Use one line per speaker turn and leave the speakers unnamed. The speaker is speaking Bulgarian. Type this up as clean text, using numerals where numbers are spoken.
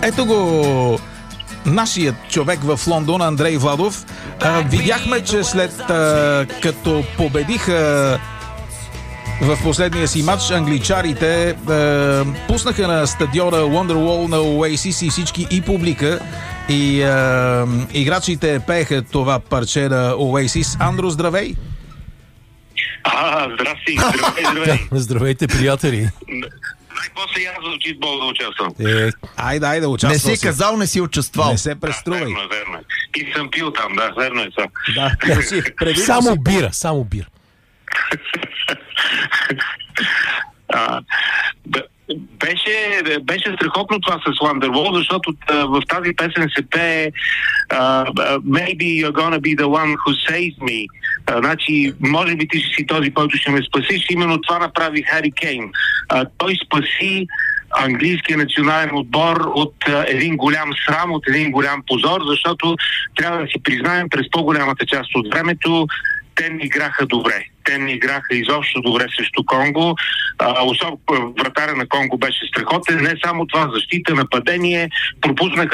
Ето го нашият човек в Лондон, Андрей Владов. Видяхме, че след като победиха в последния си матч, англичарите пуснаха на стадиона Wonderwall на Oasis и всички, и публика, и играчите пееха това парче на Oasis. Андро, здравей!
Здрасти! Здравей!
Здравейте, приятели!
Най-после аз за читбол да участвам.
Айде, участвам.
Не си казал, не си участвал.
Не се преструвай.
Верно е. И съм пил там, верно е това.
Само бира.
Беше страхотно това с Wonderwall, защото в тази песен се пее Maybe you're gonna be the one who saves me. Значи, може би ти ще си този, който ще ме спасиш. Именно това направи Хари Кейн. Той спаси английския национален отбор от един голям срам, от един голям позор, защото трябва да си признаем, през по-голямата част от времето те не играха добре. Те не играха изобщо добре срещу Конго. Особено вратаря на Конго беше страхотен. Не само това, защита, нападение, пропуснаха